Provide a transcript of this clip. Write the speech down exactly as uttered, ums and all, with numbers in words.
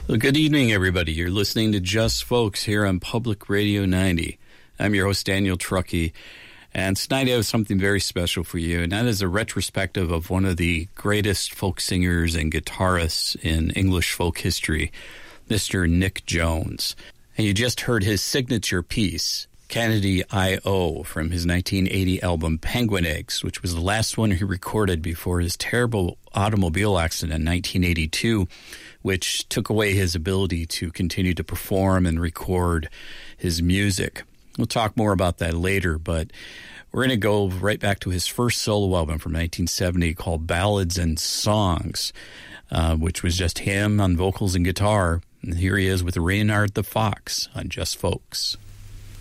Well, good evening, everybody. You're listening to Just Folks here on Public Radio ninety. I'm your host, Daniel Truckee, and tonight I have something very special for you, and that is a retrospective of one of the greatest folk singers and guitarists in English folk history, Mister Nick Jones. And you just heard his signature piece, Kennedy I O, from his nineteen eighty album Penguin Eggs, which was the last one he recorded before his terrible automobile accident in nineteen eighty-two, which took away his ability to continue to perform and record his music. We'll talk more about that later, but we're going to go right back to his first solo album from nineteen seventy called Ballads and Songs, uh, which was just him on vocals and guitar. And here he is with Reynard the Fox on Just Folks.